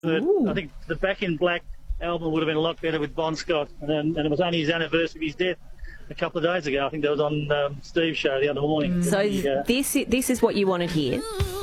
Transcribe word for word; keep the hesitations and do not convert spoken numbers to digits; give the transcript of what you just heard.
The, I think the Back in Black album would have been a lot better with Bon Scott, and, then, and it was only his anniversary of his death a couple of days ago. I think that was on um, Steve's show the other morning. So he, uh, this this is what you wanted here.